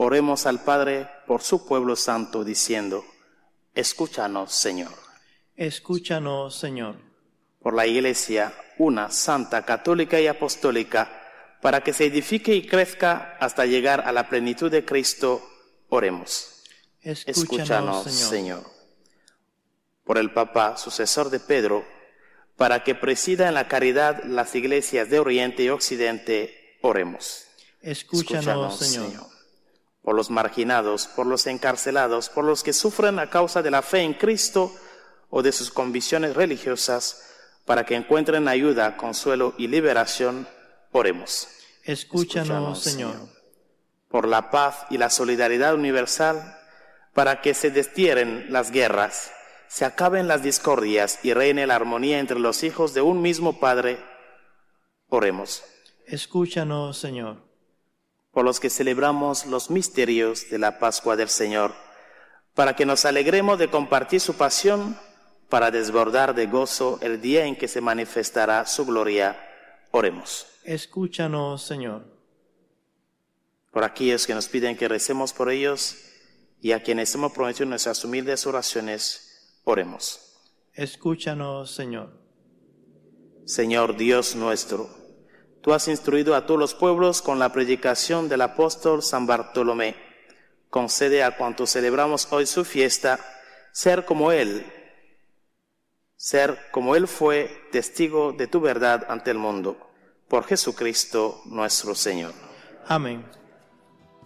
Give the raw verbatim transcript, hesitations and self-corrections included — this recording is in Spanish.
Oremos al Padre por su pueblo santo, diciendo: escúchanos, Señor. Escúchanos, Señor. Por la Iglesia, una, santa, católica y apostólica, para que se edifique y crezca hasta llegar a la plenitud de Cristo, oremos. Escúchanos, Escúchanos, Señor. Señor. Por el Papa, sucesor de Pedro, para que presida en la caridad las iglesias de Oriente y Occidente, oremos. Escúchanos, Señor. Por los marginados, por los encarcelados, por los que sufren a causa de la fe en Cristo o de sus convicciones religiosas, para que encuentren ayuda, consuelo y liberación, oremos. Escúchanos, Señor. Por la paz y la solidaridad universal, para que se destierren las guerras, se acaben las discordias y reine la armonía entre los hijos de un mismo Padre, oremos. Escúchanos, Señor. Por los que celebramos los misterios de la Pascua del Señor, para que nos alegremos de compartir su pasión, para desbordar de gozo el día en que se manifestará su gloria, oremos. Escúchanos, Señor. Por aquellos que nos piden que recemos por ellos y a quienes hemos prometido nuestras humildes oraciones, oremos. Escúchanos, Señor. Señor Dios nuestro, tú has instruido a todos los pueblos con la predicación del apóstol San Bartolomé. Concede a cuantos celebramos hoy su fiesta ser como él, ser como él fue testigo de tu verdad ante el mundo. Por Jesucristo nuestro Señor. Amén.